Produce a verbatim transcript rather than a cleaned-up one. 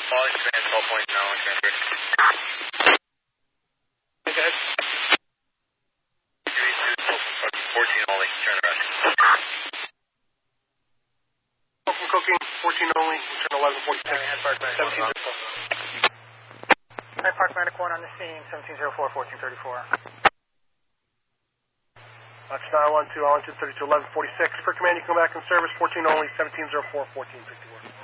Molly Command twelve point nine, transfer. Go ahead. fourteen only, turn around. Welcome cooking, fourteen only, return eleven forty-six. seventeen oh four. High Park Medic one on the scene, seventeen oh four, fourteen thirty-four. That's nine one two, altitude thirty-two eleven forty-six. Per command, you come back in service, fourteen only, seventeen oh four, fourteen fifty-one.